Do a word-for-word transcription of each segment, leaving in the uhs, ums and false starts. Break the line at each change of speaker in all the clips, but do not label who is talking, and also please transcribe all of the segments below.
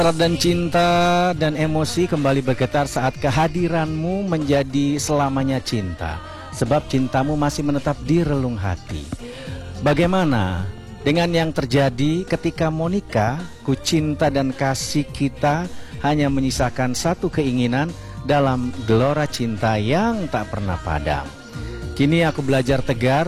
Dan cinta dan emosi kembali bergetar saat kehadiranmu menjadi selamanya cinta. Sebab cintamu masih menetap di relung hati. Bagaimana dengan yang terjadi ketika Monica, ku cinta dan kasih kita hanya menyisakan satu keinginan dalam gelora cinta yang tak pernah padam. Kini aku belajar tegar,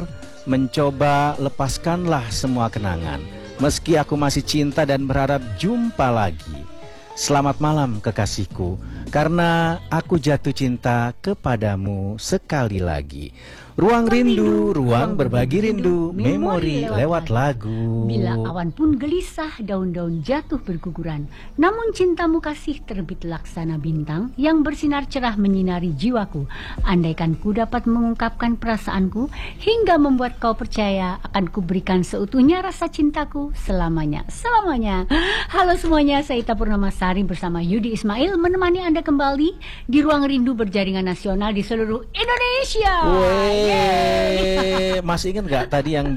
mencoba lepaskanlah semua kenangan. Meski aku masih cinta dan berharap jumpa lagi. Selamat malam kekasihku, karena aku jatuh cinta kepadamu sekali lagi. Ruang rindu, ruang berbagi rindu, memori lewat lagu.
Bila awan pun gelisah, daun-daun jatuh berguguran, namun cintamu kasih terbit laksana bintang yang bersinar cerah menyinari jiwaku. Andaikan ku dapat mengungkapkan perasaanku hingga membuat kau percaya, akan kuberikan seutuhnya rasa cintaku selamanya, selamanya. Halo semuanya, saya Ita Purnamasari bersama Yudi Ismail menemani Anda kembali di Ruang Rindu berjaringan nasional di seluruh Indonesia.
Wey. Yeay. Masih ingat nggak tadi yang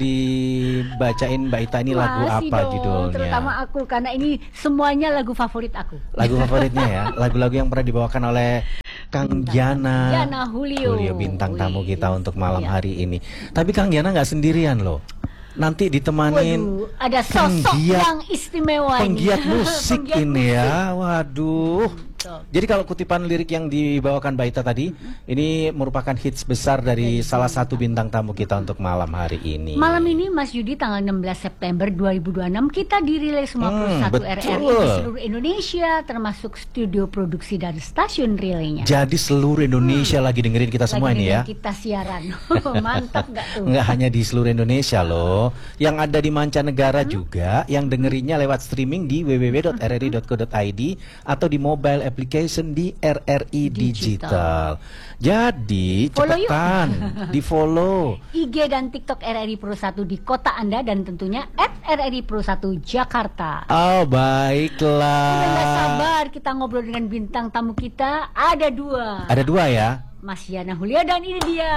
dibacain Mbak Ita ini? Masih lagu apa dong, judulnya?
Terutama aku, karena ini semuanya lagu favorit aku.
Lagu favoritnya ya, lagu-lagu yang pernah dibawakan oleh Kang Giana,
Giana Julio.
Julio bintang
Wih.
tamu kita untuk malam
Iya.
hari ini. Tapi Kang Giana nggak sendirian loh. Nanti ditemanin
Waduh, ada sosok
penggiat,
yang istimewa
penggiat
ini.
musik
Penggiat
ini
musik.
ya. Waduh. Jadi kalau kutipan lirik yang dibawakan Mbak Ita tadi, ini merupakan hits besar dari salah satu bintang tamu kita untuk malam hari ini.
Malam ini Mas Yudi, tanggal enam belas September dua ribu dua puluh enam kita dirilis semua
Hmm,
puluh satu
betul.
R R I di seluruh Indonesia, termasuk studio produksi dari stasiun relaynya.
Jadi seluruh Indonesia hmm. lagi dengerin kita semua
lagi
ini ya.
Kita siaran. Mantap gak tuh?
Nggak hanya di seluruh Indonesia loh, yang ada di mancanegara hmm. juga, yang dengerinnya lewat streaming di w w w dot r r i dot co dot i d atau di mobile application di R R I Digital. Digital. Jadi
follow
cepetan di follow
I G dan TikTok R R I Pro satu di kota Anda, dan tentunya at R R I Pro satu Jakarta.
Oh baiklah.
Udah gak sabar kita ngobrol dengan bintang tamu kita. Ada dua.
Ada dua ya.
Mas Yana Hulia, dan ini dia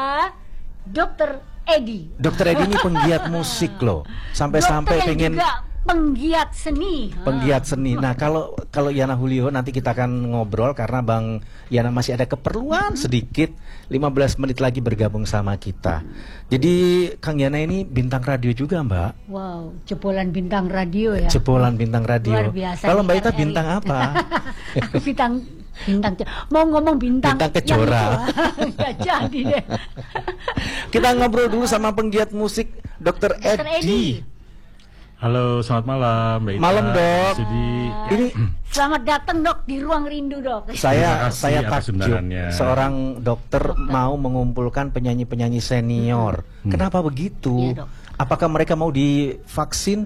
Dokter Edi.
Dokter Edi ini penggiat musik loh. Sampai-sampai pengen
juga penggiat seni.
Penggiat seni. Nah, kalau kalau Yana Julio nanti kita akan ngobrol karena Bang Yana masih ada keperluan sedikit, lima belas menit lagi bergabung sama kita. Jadi Kang Yana ini bintang radio juga, Mbak.
Wow, jebolan bintang radio ya.
Jebolan bintang radio.
Luar biasa.
Kalau Mbak Ita bintang apa?
Aku bintang bintang mau ngomong bintang
bintang kejora.
Nggak jadi deh.
Kita ngobrol dulu sama penggiat musik Dokter Edi. Edi.
Halo, selamat malam, Mbak Ita.
Malam, Dok.
Jadi,
ini
selamat datang, Dok, di Ruang Rindu, Dok.
Saya
kasih
saya
atas
takjub
undangannya.
seorang dokter, dokter mau mengumpulkan penyanyi-penyanyi senior. Hmm. Kenapa begitu?
Iya, Dok. Apakah
mereka mau divaksin?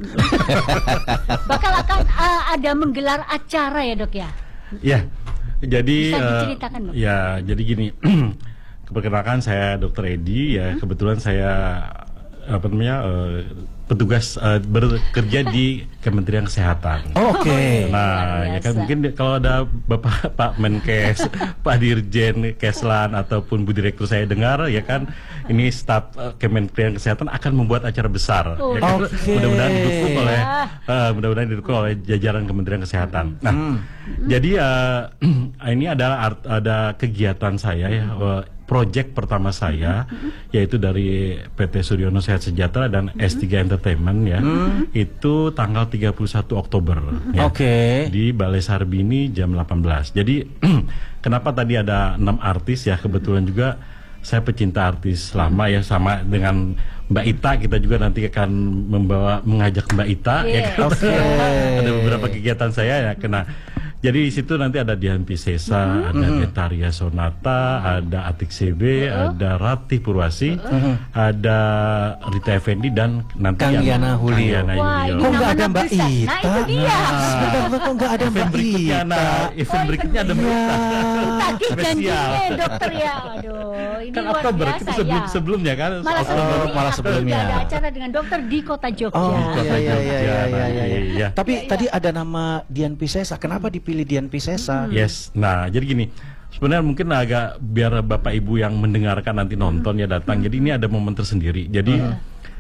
Bakal akan uh, ada menggelar acara ya, Dok ya?
Ya. Jadi
bisa
uh,
diceritakan, Dok?
Ya, jadi gini. Perkenalkan, saya Dokter Edi ya. Hmm? Kebetulan saya apa namanya uh, petugas uh, bekerja di Kementerian Kesehatan.
Oh, Oke. Okay.
Nah, ya kan mungkin kalau ada Bapak Pak Menkes, Pak Dirjen Keslan ataupun Bu Direktur saya dengar, ya kan, ini staf uh, Kementerian Kesehatan akan membuat acara besar. Oh. Ya kan, okay. Mudah-mudahan didukung oleh uh, mudah-mudahan didukung oleh jajaran Kementerian Kesehatan. Nah, hmm. jadi uh, ini adalah art, ada kegiatan saya ya. Uh, Project pertama saya mm-hmm. yaitu dari P T Suryono Sehat Sejahtera dan mm-hmm. S tiga Entertainment ya. Mm-hmm. Itu tanggal tiga puluh satu Oktober mm-hmm. ya. Oke. Okay. Di Balai Sarbini jam delapan belas. Jadi kenapa tadi ada enam artis ya, kebetulan juga saya pecinta artis lama ya, sama dengan Mbak Ita, kita juga nanti akan membawa mengajak Mbak Ita yeah. ya kan. Okay. Ada beberapa kegiatan saya ya kena. Jadi di situ nanti ada Dian Piscesa, mm-hmm. ada Betaria Sonata, ada Atik C B, uh-huh. ada Ratih Purwasi, uh-huh. ada Rita Effendi dan nanti
Kang Yana Julio.
Wah,
kok nggak ada Mbak Ita?
Nah itu dia.
Sebentar, kok nggak ada Mbak Ita?
Nah, event oh, berikutnya ada Mbak Ita.
Tadi janjinya dokter ya. Aduh, ini
kan
luar
Oktober,
biasa
itu sebelum,
ya.
Sebelumnya kan.
Malah sebelumnya,
malah sebelumnya.
Ada acara dengan dokter di Kota Jogja.
Oh,
Kota
iya,
Jogja.
iya, iya, iya, iya, iya.
iya.
Tapi
iya,
tadi
iya.
ada nama Dian Piscesa. Kenapa dipilih Dian Piscesa?
Hmm. Yes. Nah, jadi gini. Sebenarnya mungkin agak biar Bapak Ibu yang mendengarkan nanti nonton ya datang. Hmm. Jadi ini ada momen tersendiri. Jadi hmm.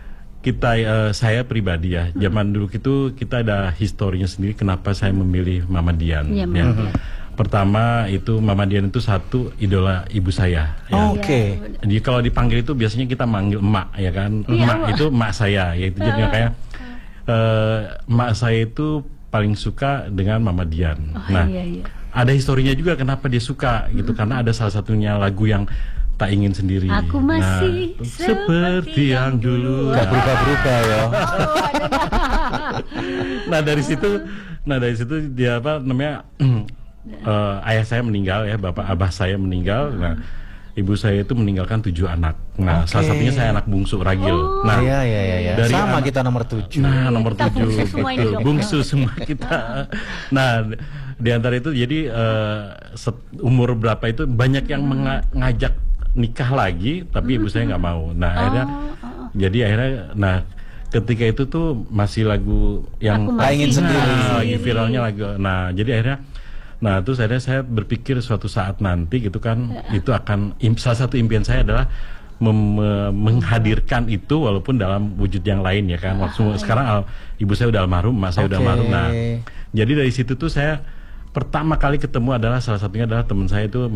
kita uh, saya pribadi ya, zaman dulu itu kita ada historinya sendiri kenapa saya memilih Mama Dian.
Ya,
ya. Pertama itu Mama Dian itu satu idola ibu saya. Ya.
Oke. Okay.
Jadi kalau dipanggil itu biasanya kita manggil emak ya kan.
Ya,
emak itu emak saya, yaitu jadi uh, kayak uh, emak saya itu paling suka dengan Mama Dian.
Oh,
nah,
iya, iya.
ada historinya juga kenapa dia suka gitu, karena ada salah satunya lagu yang tak ingin sendiri.
Aku masih
nah,
seperti,
seperti yang dulu.
Gak berubah-berubah ya.
Nah dari situ, nah dari situ dia apa namanya? Uh, ayah saya meninggal ya, bapak abah saya meninggal. Nah, ibu saya itu meninggalkan tujuh anak. Nah, okay. Salah satunya saya anak bungsu Ragil.
Oh.
Nah,
ya, ya, ya, ya.
dari
sama
anak,
kita nomor tujuh.
Nah, nomor
kita
tujuh,
bungsu semua ini,
betul. Bungsu semua kita. Nah, di antara itu jadi uh, umur berapa itu banyak yang mengajak nikah lagi, tapi ibu saya nggak mau. Nah, akhirnya,
oh, oh.
jadi akhirnya, nah. Ketika itu tuh masih lagu yang
tak ingin sendiri.
Nah, lagi viralnya lagu. Nah, jadi akhirnya, nah terus akhirnya saya berpikir suatu saat nanti gitu kan, ya. Itu akan salah satu impian saya adalah mem, menghadirkan itu walaupun dalam wujud yang lain ya kan. Waktu ah, sekarang al, ibu saya udah almarhum, emak saya okay. udah almarhum. Nah, jadi dari situ tuh saya pertama kali ketemu adalah salah satunya adalah teman saya itu